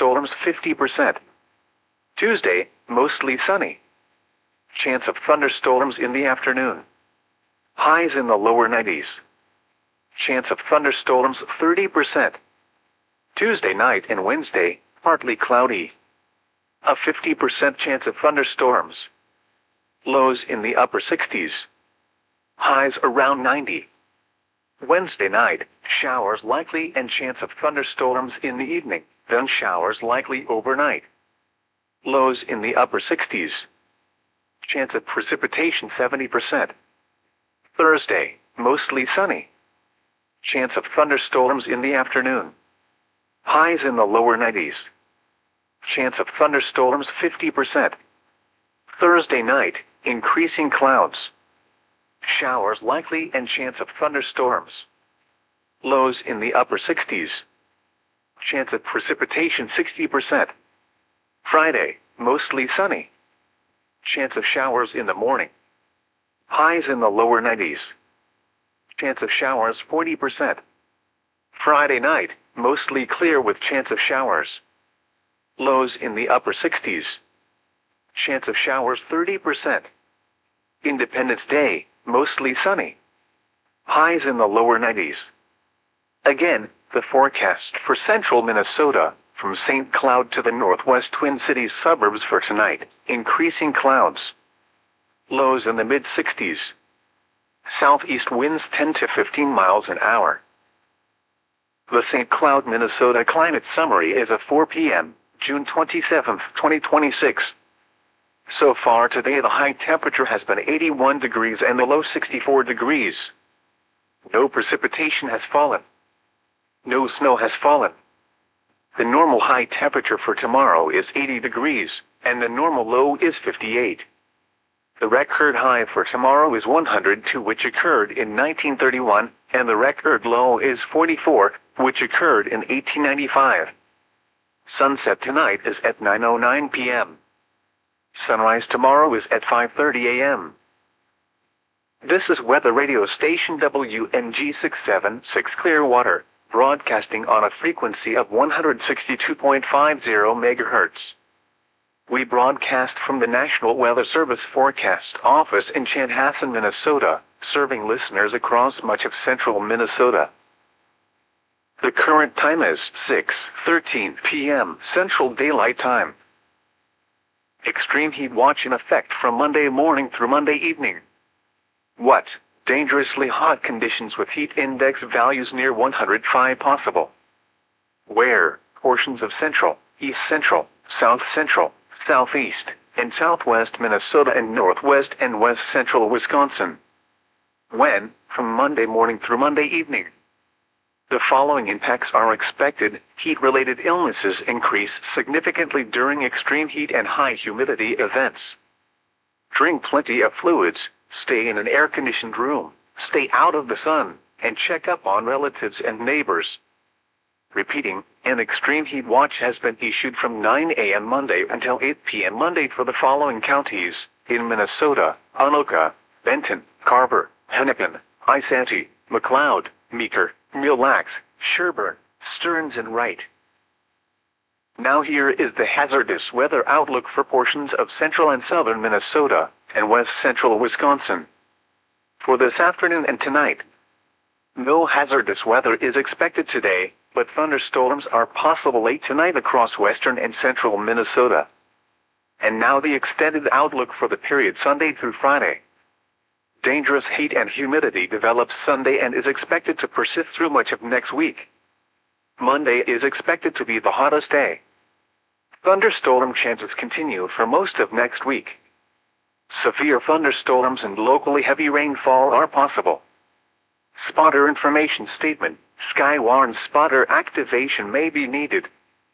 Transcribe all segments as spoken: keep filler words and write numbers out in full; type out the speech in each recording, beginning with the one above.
thunderstorms fifty percent. Tuesday, mostly sunny. Chance of thunderstorms in the afternoon. Highs in the lower nineties. Chance of thunderstorms thirty percent. Tuesday night and Wednesday, partly cloudy. A fifty percent chance of thunderstorms. Lows in the upper sixties. Highs around ninety. Wednesday night, showers likely and chance of thunderstorms in the evening, then showers likely overnight. Lows in the upper sixties. Chance of precipitation seventy percent. Thursday, mostly sunny. Chance of thunderstorms in the afternoon. Highs in the lower nineties. Chance of thunderstorms fifty percent. Thursday night, increasing clouds. Showers likely and chance of thunderstorms. Lows in the upper sixties. Chance of precipitation sixty percent. Friday, mostly sunny. Chance of showers in the morning. Highs in the lower nineties. Chance of showers forty percent. Friday night, mostly clear with chance of showers. Lows in the upper sixties. Chance of showers thirty percent. Independence Day, mostly sunny. Highs in the lower nineties. Again, the forecast for central Minnesota, from Saint Cloud to the northwest Twin Cities suburbs for tonight, increasing clouds. Lows in the mid sixties. Southeast winds ten to fifteen miles an hour. The Saint Cloud, Minnesota climate summary is at four p m, June twenty-seventh, twenty twenty-six. So far today the high temperature has been eighty-one degrees and the low sixty-four degrees. No precipitation has fallen. No snow has fallen. The normal high temperature for tomorrow is eighty degrees, and the normal low is fifty-eight. The record high for tomorrow is one hundred two, which occurred in nineteen thirty-one, and the record low is forty-four, which occurred in eighteen ninety-five. Sunset tonight is at nine oh nine p m Sunrise tomorrow is at five thirty a m This is weather radio station W N G six seven six Clearwater, broadcasting on a frequency of one hundred sixty-two point five zero megahertz. We broadcast from the National Weather Service Forecast Office in Chanhassen, Minnesota, serving listeners across much of central Minnesota. The current time is six thirteen p m Central Daylight Time. Extreme heat watch in effect from Monday morning through Monday evening. What? Dangerously hot conditions with heat index values near one hundred five possible. Where? Portions of central, east central, south central, southeast, and southwest Minnesota and northwest and west central Wisconsin. When? From Monday morning through Monday evening. The following impacts are expected. Heat-related illnesses increase significantly during extreme heat and high humidity events. Drink plenty of fluids, stay in an air-conditioned room, stay out of the sun, and check up on relatives and neighbors. Repeating, an extreme heat watch has been issued from nine a m Monday until eight p m Monday for the following counties in Minnesota: Anoka, Benton, Carver, Hennepin, Isanti, McLeod, Meeker, Mille Lacs, Sherburne, Stearns and Wright. Now here is the hazardous weather outlook for portions of central and southern Minnesota and west central Wisconsin. For this afternoon and tonight, no hazardous weather is expected today, but thunderstorms are possible late tonight across western and central Minnesota. And now the extended outlook for the period Sunday through Friday. Dangerous heat and humidity develops Sunday and is expected to persist through much of next week. Monday is expected to be the hottest day. Thunderstorm chances continue for most of next week. Severe thunderstorms and locally heavy rainfall are possible. Spotter information statement: Skywarn spotter activation may be needed.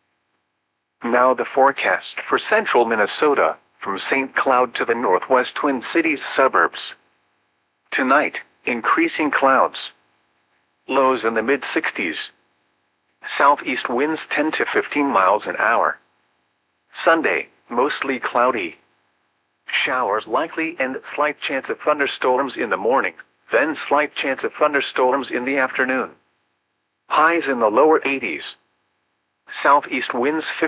Now the forecast for central Minnesota, from Saint Cloud to the northwest Twin Cities suburbs. Tonight, increasing clouds. Lows in the mid sixties. Southeast winds ten to fifteen miles an hour. Sunday, mostly cloudy. Showers likely and slight chance of thunderstorms in the morning, then slight chance of thunderstorms in the afternoon. Highs in the lower eighties. Southeast winds